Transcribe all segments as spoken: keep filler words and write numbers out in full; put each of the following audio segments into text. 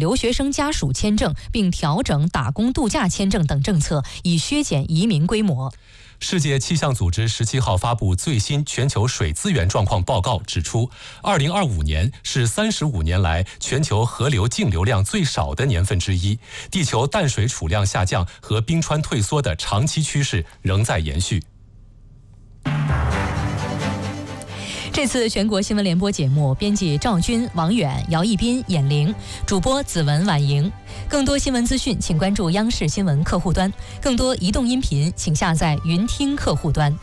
留学生家属签证，并调整打工度假签证等政策，以削减移民规模。 世界气象组织十七号发布最新全球水资源状况报告，指出，二零二五年是三十五年来全球河流净流量最少的年份之一，地球淡水储量下降和冰川退缩的长期趋势仍在延续。 这次全国新闻联播节目，编辑赵军、王远、姚一斌、闫玲，主播子文、婉莹。更多新闻资讯，请关注央视新闻客户端；更多移动音频，请下载云听客户端。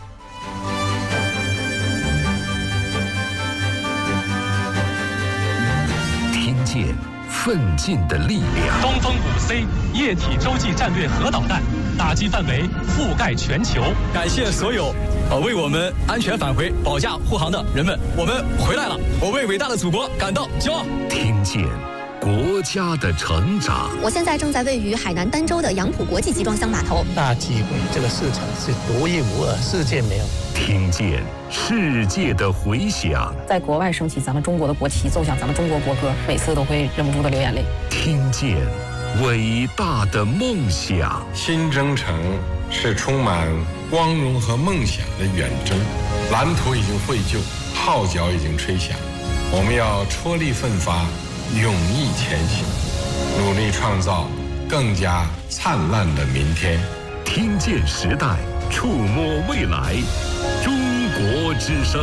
听见奋进的力量。 东风五 C 液体洲际战略核导弹打击范围覆盖全球。 感谢所有呃为我们安全返回保驾护航的人们，我们回来了，我为伟大的祖国感到骄傲。 听见国家的成长。 我现在正在位于海南儋州的杨浦国际集装箱码头。 大机会，这个市场是独一无二，世界没有。 听见世界的回响。 在国外升起咱们中国的国旗，奏响咱们中国国歌，每次都会忍不住的流眼泪。 听见伟大的梦想。 新征程是充满光荣和梦想的远征，蓝图已经绘就，号角已经吹响，我们要踔厉奋发，勇毅前行，努力创造更加灿烂的明天。 听见时代，触摸未来，中国之声。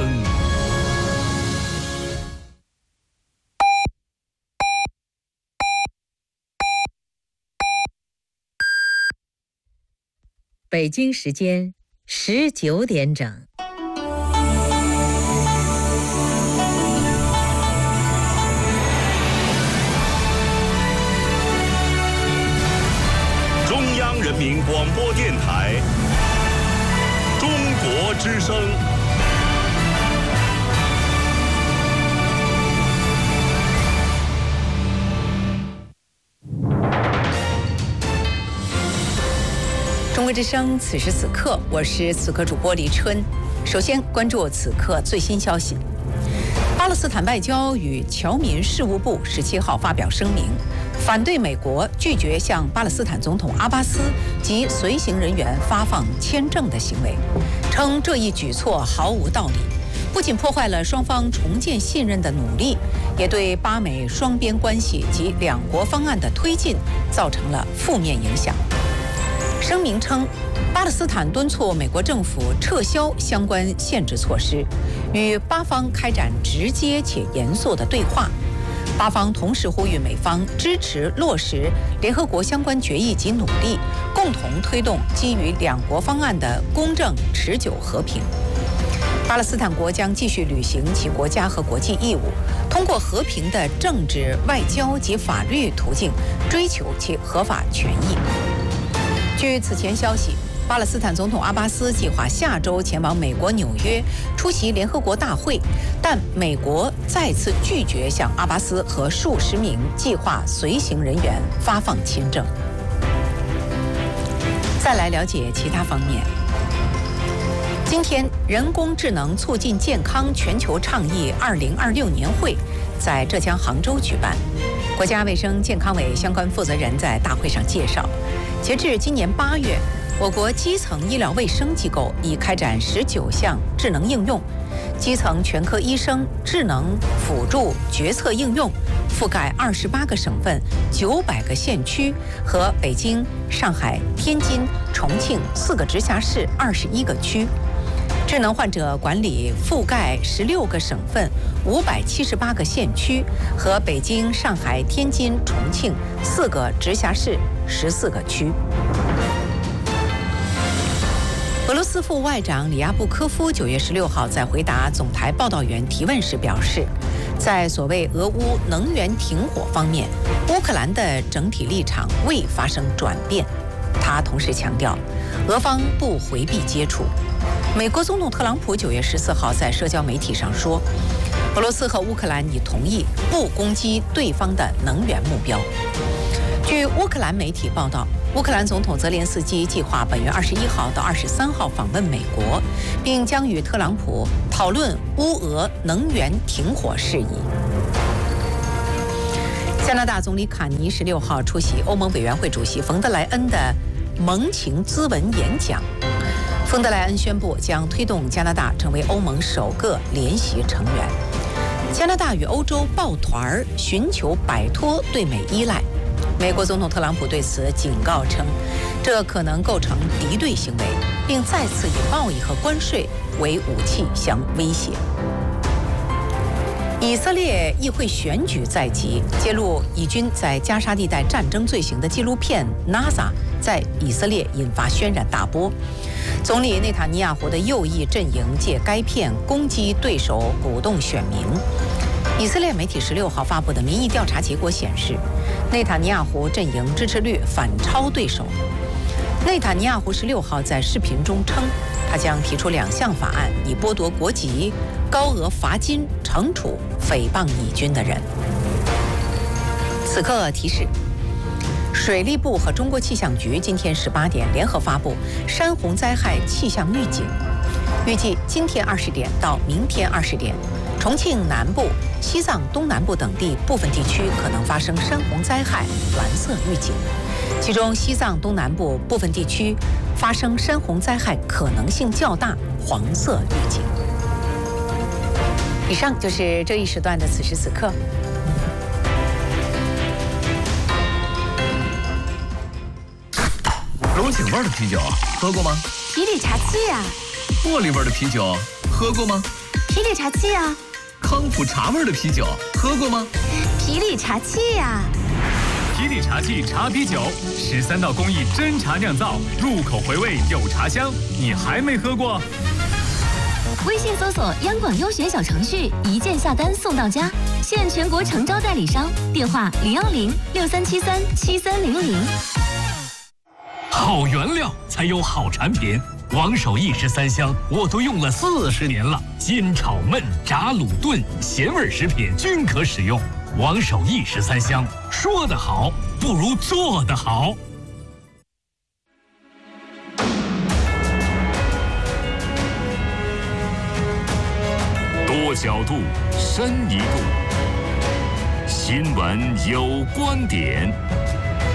北京时间十九点整。 中央人民广播电台，中国之声。 中国之声，此时此刻，我是此刻主播黎春。首先关注此刻最新消息。巴勒斯坦外交与侨民事务部十七号发表声明，反对美国拒绝向巴勒斯坦总统阿巴斯及随行人员发放签证的行为，称这一举措毫无道理，不仅破坏了双方重建信任的努力，也对巴美双边关系及两国方案的推进造成了负面影响。声明称，巴勒斯坦敦促美国政府撤销相关限制措施，与巴方开展直接且严肃的对话。巴方同时呼吁美方支持落实联合国相关决议及努力，共同推动基于两国方案的公正持久和平。巴勒斯坦国将继续履行其国家和国际义务，通过和平的政治、外交及法律途径追求其合法权益。据此前消息，巴勒斯坦总统阿巴斯计划下周前往美国纽约出席联合国大会，但美国再次拒绝向阿巴斯和数十名计划随行人员发放签证。再来了解其他方面。今天，人工智能促进健康全球倡议二零二六年会在浙江杭州举办。国家卫生健康委相关负责人在大会上介绍，截至今年八月，我国基层医疗卫生机构已开展十九项智能应用，基层全科医生智能辅助决策应用覆盖二十八个省份、九百个县区和北京、上海、天津、重庆四个直辖市二十一个区。智能患者管理覆盖十六个省份、五百七十八个县区和北京、上海、天津、重庆四个直辖市十四个区。俄罗斯副外长里亚布科夫九月十六号在回答总台报道员提问时表示，在所谓俄乌能源停火方面，乌克兰的整体立场未发生转变。他同时强调，俄方不回避接触。美国总统特朗普九月十四号在社交媒体上说，俄罗斯和乌克兰已同意不攻击对方的能源目标。据乌克兰媒体报道，乌克兰总统泽连斯基计划本月二十一号到二十三号访问美国，并将与特朗普讨论乌俄能源停火事宜。 加拿大总理卡尼十六号出席欧盟委员会主席冯德莱恩的盟情咨文演讲。冯德莱恩宣布将推动加拿大成为欧盟首个联席成员。加拿大与欧洲抱团儿，寻求摆脱对美依赖。美国总统特朗普对此警告称，这可能构成敌对行为，并再次以贸易和关税为武器相威胁。以色列议会选举在即，揭露以军在加沙地带战争罪行的纪录片《Naza》在以色列引发轩然大波。总理内塔尼亚胡的右翼阵营借该片攻击对手，鼓动选民。以色列媒体十六号发布的民意调查结果显示，内塔尼亚胡阵营支持率反超对手。内塔尼亚胡十六号在视频中称，他将提出两项法案，以剥夺国籍、高额罚金惩处诽谤以军的人。此刻提示：水利部和中国气象局今天十八点联合发布山洪灾害气象预警，预计今天二十点到明天二十点，重庆南部、西藏东南部等地部分地区可能发生山洪灾害蓝色预警，其中西藏东南部部分地区发生山洪灾害可能性较大，黄色预警。以上就是这一时段的此时此刻。 龙井味的啤酒喝过吗？ 皮里茶七呀。 茉莉味的啤酒喝过吗？ 皮里茶七呀。 康普茶味的啤酒喝过吗？ 皮里茶七呀。 皮里茶器茶啤酒，十三道工艺真茶酿造，入口回味有茶香。你还没喝过？ 微信搜索央广优选小程序，一键下单送到家。现全国诚招代理商，电话零幺零六三七三七三零零。 好原料才有好产品，王守义十三香我都用了四十年了，煎炒焖炸卤炖咸味食品均可使用。王守义十三香，说得好不如做得好。 多角度，深一度，新闻有观点。